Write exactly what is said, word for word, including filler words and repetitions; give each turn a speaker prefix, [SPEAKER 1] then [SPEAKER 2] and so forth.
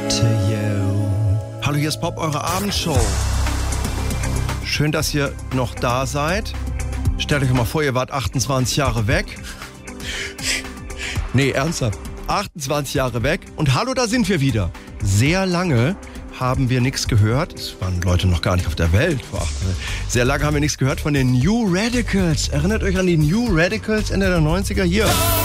[SPEAKER 1] to you. Hallo, hier ist Pop, eure Abendshow. Schön, dass ihr noch da seid. Stellt euch mal vor, ihr wart achtundzwanzig Jahre weg. Nee, ernsthaft. achtundzwanzig Jahre weg. Und hallo, da sind wir wieder. Sehr lange haben wir nichts gehört. Es waren Leute noch gar nicht auf der Welt. Sehr lange haben wir nichts gehört von den New Radicals. Erinnert euch an die New Radicals Ende der neunziger? Hier.